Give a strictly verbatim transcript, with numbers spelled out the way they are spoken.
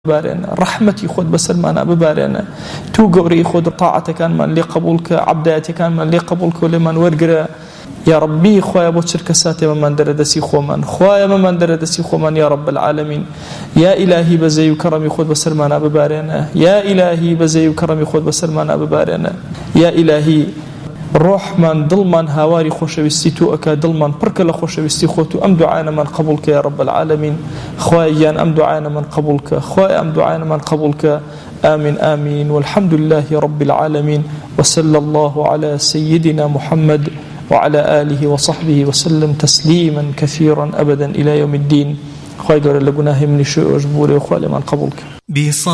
ببارێنە ڕەحمەتی خۆت بەسەرمانە ببارێنە تو گەورەی خۆت تاعەتەکانمان لێ قبولکە عەبدایەتەکانمان لێ قبولکە و لێمان وەرگرە یا ربی خوایە بۆ چرکە ساتێ مەمان دەرەدەسی خۆمان خوایە مەمان دەرەدەسی خۆمان یا رب العالمین یا ئیلاهی بەزەی و کەڕەمی خۆت بەسەرمانە ببارێنە یا ئیلاهی بەزەی و کەڕەمی خۆت بەسەرمانە ببارێنە یا ئیلاهی ڕۆحمان دڵمان هاواری خۆشەویستی تو ئەکا دڵمان پڕکە لە خۆشەویستی خۆت و ئەم دوعایەمان قبولکە یا رب العالمین خوایە گیان ئەم دوعایەمان قبولکە خوایە ئەم دوعایەمان قبولکە آمين آمين والحمد لله رب العالمين وصلى الله على سيدنا محمد وعلى آله وصحبه وسلم تسليما كثيرا أبدا إلى يوم الدين خواهي قول لقناه من شيء وجبوله وخوالي من قبولك